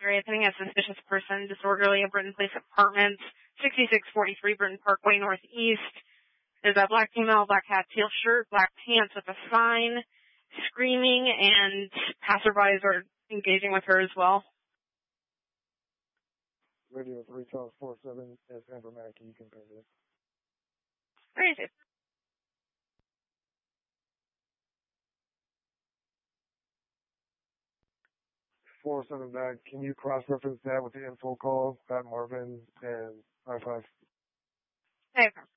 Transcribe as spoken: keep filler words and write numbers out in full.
Reopening a suspicious person, disorderly at Britton Place Apartments, sixty-six forty-three Britton Parkway Northeast. There's a black female, black hat, teal shirt, black pants with a sign, screaming, and passerbys are engaging with her as well. Radio three twelve four seven is informatic. You can pay it. Very safe. four oh seven back, can you cross-reference that with the info call, Pat Marvin, and I five? Okay.